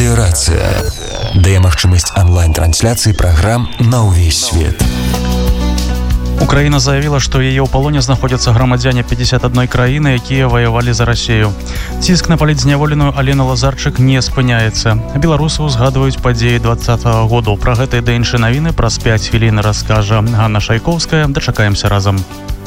Радыёрацыя дае магчымасць онлайн-трансляцыі праграм на ўвесь свет. Украина заявила, что ее ў палоне знаходзяцца грамадзяне 51 краіны, якія ваявалі за Расію. Ціск на палітзняволеную Алену Лазарчык не спыняецца. Беларусы узгадваюць падзеі 2020 году. Пра гэта і да іншыя навіны праз 5 хвілін раскажа Ганна Шайковская. Дачакаемся разам.